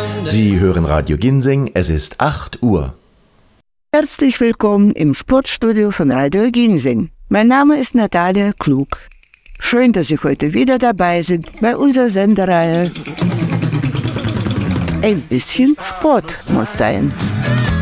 Sie hören Radio Ginseng, es ist 8 Uhr. Herzlich willkommen im Sportstudio von Radio Ginseng. Mein Name ist Natalia Klug. Schön, dass Sie heute wieder dabei sind bei unserer Sendereihe Ein bisschen Sport muss sein.